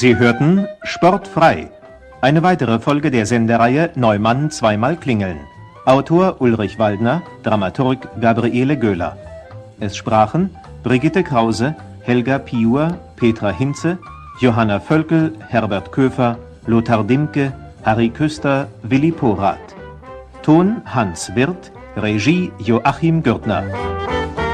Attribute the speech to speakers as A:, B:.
A: Sie hörten Sportfrei, eine weitere Folge der Sendereihe Neumann zweimal klingeln. Autor Ulrich Waldner, Dramaturg Gabriele Göhler. Es sprachen Brigitte Krause, Helga Piur, Petra Hinze, Johanna Völkel, Herbert Köfer, Lothar Dimke, Harry Küster, Willi Porath. Ton Hans Wirth, Regie Joachim Gürtner.